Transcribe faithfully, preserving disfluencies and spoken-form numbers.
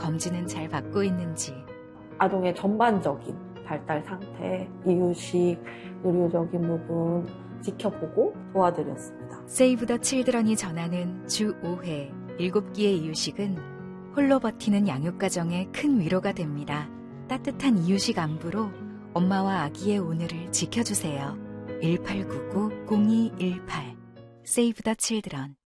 검진은 잘 받고 있는지. 아동의 전반적인 발달 상태, 이유식, 의료적인 부분 지켜보고 도와드렸습니다. 세이브 더 칠드런이 전하는 주 오 회 일곱 끼의 이유식은 홀로 버티는 양육가정에 큰 위로가 됩니다. 따뜻한 이유식 안부로 엄마와 아기의 오늘을 지켜주세요. 일팔구구 공이일팔 Save the Children.